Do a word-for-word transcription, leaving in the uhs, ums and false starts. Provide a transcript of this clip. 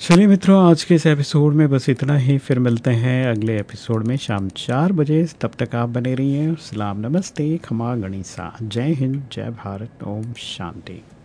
चलिए मित्रों, आज के इस एपिसोड में बस इतना ही। फिर मिलते हैं अगले एपिसोड में शाम चार बजे। तब तक आप बने रहिए। सलाम, नमस्ते, खमा गणिसा। जय हिंद, जय भारत, ओम शांति।